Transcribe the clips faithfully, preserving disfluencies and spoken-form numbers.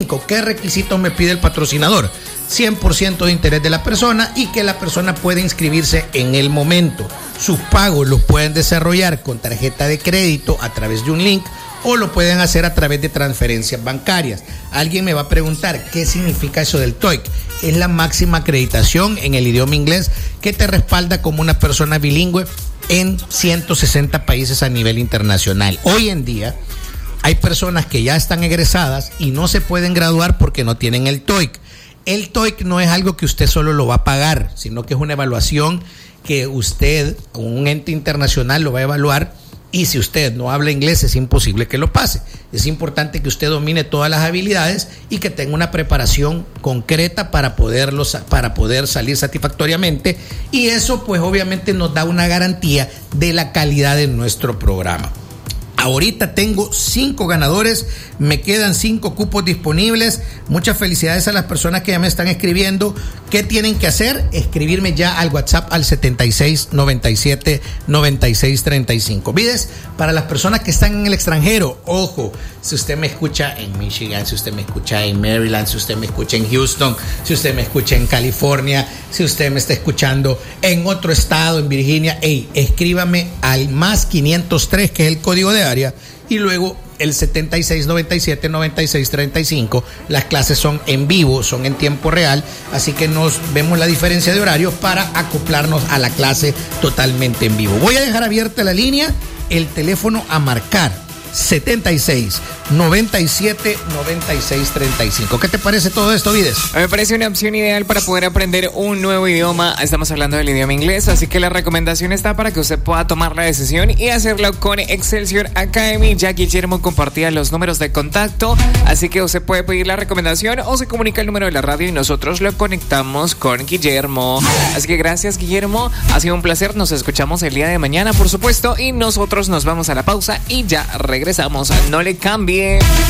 cinco. ¿Qué requisitos me pide el patrocinador? cien por ciento de interés de la persona y que la persona puede inscribirse en el momento. Sus pagos los pueden desarrollar con tarjeta de crédito a través de un link o lo pueden hacer a través de transferencias bancarias. Alguien me va a preguntar qué significa eso del TOEIC. Es la máxima acreditación en el idioma inglés que te respalda como una persona bilingüe en ciento sesenta países a nivel internacional. Hoy en día hay personas que ya están egresadas y no se pueden graduar porque no tienen el TOEIC. El TOEIC no es algo que usted solo lo va a pagar, sino que es una evaluación que usted, con un ente internacional, lo va a evaluar, y si usted no habla inglés es imposible que lo pase. Es importante que usted domine todas las habilidades y que tenga una preparación concreta para, poderlos, para poder salir satisfactoriamente, y eso pues obviamente nos da una garantía de la calidad de nuestro programa. Ahorita tengo cinco ganadores, me quedan cinco cupos disponibles. Muchas felicidades a las personas que ya me están escribiendo. ¿Qué tienen que hacer? Escribirme ya al WhatsApp al setenta y seis, noventa y siete, noventa y seis, treinta y cinco. Vides, para las personas que están en el extranjero, ojo, si usted me escucha en Michigan, si usted me escucha en Maryland, si usted me escucha en Houston, si usted me escucha en California, si usted me está escuchando en otro estado, en Virginia, hey, escríbame al más quinientos tres, que es el código de área, y luego el setenta y seis, noventa y siete, noventa y seis, treinta y cinco. Las clases son en vivo, son en tiempo real, así que nos vemos la diferencia de horario para acoplarnos a la clase totalmente en vivo. Voy a dejar abierta la línea, el teléfono a marcar: setenta y seis, noventa y siete, noventa y seis, treinta y cinco. ¿Qué te parece todo esto, Vides? Me parece una opción ideal para poder aprender un nuevo idioma. Estamos hablando del idioma inglés, así que la recomendación está para que usted pueda tomar la decisión y hacerlo con Excelsior Academy. Ya Guillermo compartía los números de contacto, así que usted puede pedir la recomendación o se comunica el número de la radio y nosotros lo conectamos con Guillermo. Así que gracias, Guillermo, ha sido un placer. Nos escuchamos el día de mañana, por supuesto, y nosotros nos vamos a la pausa y ya regresamos. No le cambie.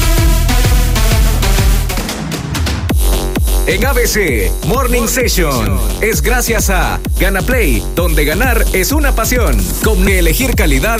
En A B C Morning Session es gracias a Gana Play, donde ganar es una pasión. Con elegir calidad